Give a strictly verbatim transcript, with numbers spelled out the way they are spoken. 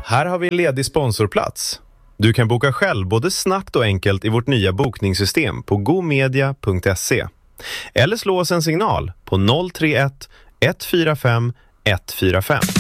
här har vi en ledig sponsorplats. Du kan boka själv både snabbt och enkelt i vårt nya bokningssystem på gomedia punkt se. Eller slå oss en signal på noll tre ett ett fyra fem ett fyra fem.